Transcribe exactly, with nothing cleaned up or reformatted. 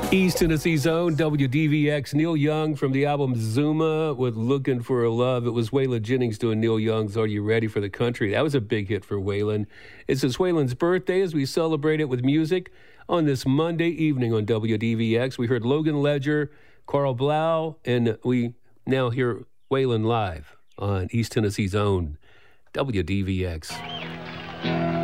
East Tennessee's own W D V X, Neil Young from the album Zuma with Looking for a Love. It was Waylon Jennings doing Neil Young's Are You Ready for the Country? That was a big hit for Waylon. It's his Waylon's birthday as we celebrate it with music on this Monday evening on W D V X. We heard Logan Ledger, Carl Blau, and we now hear Waylon live on East Tennessee's own W D V X.